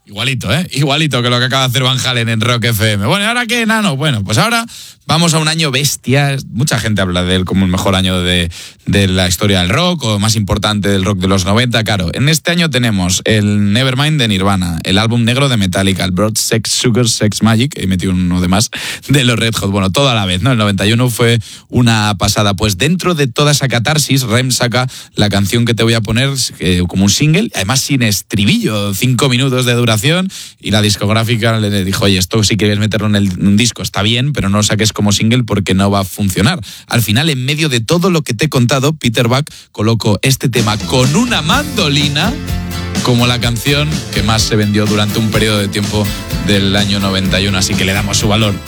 Igualito, igualito que lo que acaba de hacer Van Halen en Rock FM. Bueno, ¿y ahora qué, Nano? Bueno, pues ahora vamos a un año bestia. Mucha gente habla de él como el mejor año de la historia del rock, o más importante del rock de los 90. Claro, en este año tenemos el Nevermind de Nirvana, el álbum negro de Metallica, el Blood, Sex, Sugar, Sex Magic, y metí uno de más, de los Red Hot. Bueno, todo a la vez, ¿no? El 91 fue una pasada. Pues dentro de toda esa catarsis, Rem saca la canción que te voy a poner como un single, además sin estribillo, 5 minutos de duración, y la discográfica le dijo, oye, esto si quieres meterlo en un disco está bien, pero no lo saques como single porque no va a funcionar. Al final, en medio de todo lo que te he contado, Peter Buck colocó este tema con una mandolina como la canción que más se vendió durante un periodo de tiempo del año 91, así que le damos su valor.